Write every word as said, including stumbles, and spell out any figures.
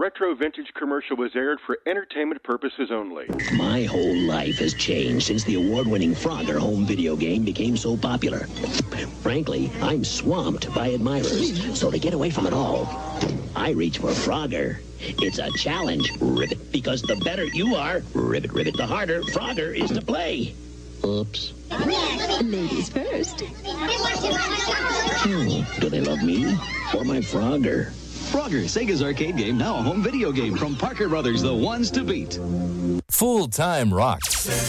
retro vintage commercial was aired for entertainment purposes only. My whole life has changed since the award-winning Frogger home video game became so popular. Frankly, I'm swamped by admirers, so to get away from it all, I reach for Frogger. It's a challenge, Ribbit, because the better you are, Ribbit, Ribbit, the harder Frogger is to play. Oops. Ladies first. Hmm, do they love me or my Frogger? Frogger, Sega's arcade game, now a home video game from Parker Brothers, the ones to beat. Full Time Rock.